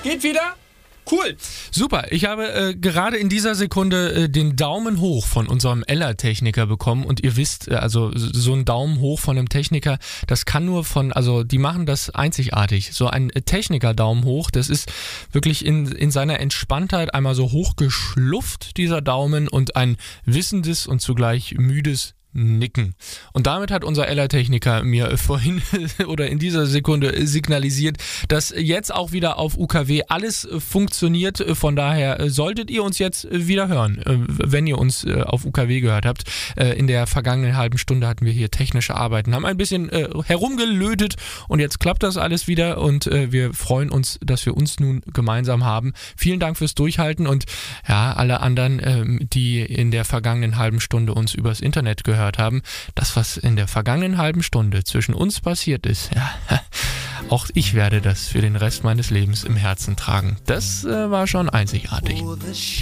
Geht wieder? Cool. Super, ich habe gerade in dieser Sekunde den Daumen hoch von unserem Eller-Techniker bekommen und ihr wisst, also so ein Daumen hoch von einem Techniker, das kann nur die machen das einzigartig. So ein Techniker-Daumen hoch, das ist wirklich in seiner Entspanntheit einmal so hochgeschlufft, dieser Daumen, und ein wissendes und zugleich müdes Nicken. Und damit hat unser Eller-Techniker mir vorhin oder in dieser Sekunde signalisiert, dass jetzt auch wieder auf UKW alles funktioniert. Von daher solltet ihr uns jetzt wieder hören, wenn ihr uns auf UKW gehört habt. In der vergangenen halben Stunde hatten wir hier technische Arbeiten, haben ein bisschen herumgelötet und jetzt klappt das alles wieder und wir freuen uns, dass wir uns nun gemeinsam haben. Vielen Dank fürs Durchhalten und ja, alle anderen, die in der vergangenen halben Stunde uns übers Internet gehört haben, das, was in der vergangenen halben Stunde zwischen uns passiert ist, ja, auch ich werde das für den Rest meines Lebens im Herzen tragen. Das war schon einzigartig.